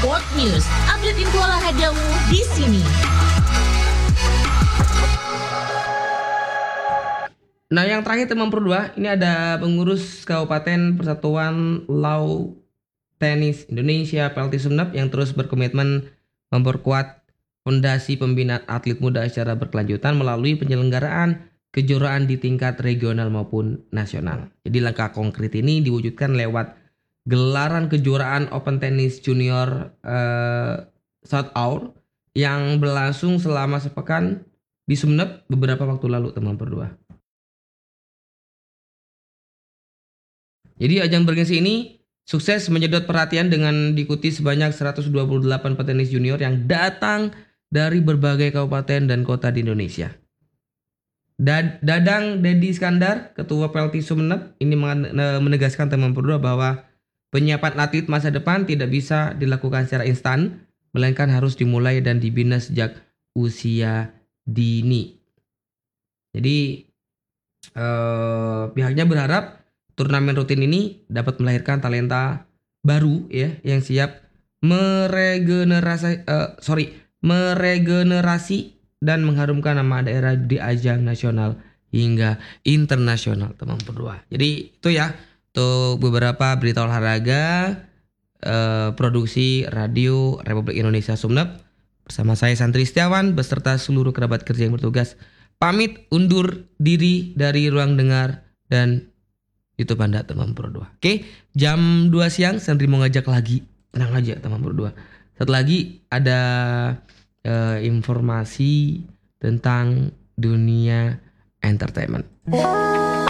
Sport News, update info olahragamu di sini. Nah, yang terakhir teman Pro 2, ini ada pengurus Kabupaten Persatuan Lau Tenis Indonesia PLT Sumeneb yang terus berkomitmen memperkuat fondasi pembinaan atlet muda secara berkelanjutan melalui penyelenggaraan kejuaraan di tingkat regional maupun nasional. Jadi langkah konkret ini diwujudkan lewat gelaran kejuaraan Open Tennis Junior South Hour yang berlangsung selama sepekan di Sumeneb beberapa waktu lalu teman Pro 2. Jadi ajang bergengsi ini sukses menyedot perhatian dengan diikuti sebanyak 128 petenis junior yang datang dari berbagai kabupaten dan kota di Indonesia. Dadang Dedi Iskandar, Ketua PLT Sumeneb, ini menegaskan teman Pro 2 bahwa penyiapan atlet masa depan tidak bisa dilakukan secara instan, melainkan harus dimulai dan dibina sejak usia dini. Jadi pihaknya berharap turnamen rutin ini dapat melahirkan talenta baru ya yang siap meregenerasi dan mengharumkan nama daerah di ajang nasional hingga internasional teman Pro 2. Jadi itu ya untuk beberapa berita olahraga produksi Radio Republik Indonesia Sumeneb bersama saya Santri Setiawan beserta seluruh kerabat kerja yang bertugas pamit undur diri dari ruang dengar dan YouTube Anda teman Pro 2. Oke, jam 2 siang Sandri mau ngajak lagi. Tenang aja teman Pro 2. Satu lagi ada informasi tentang dunia entertainment.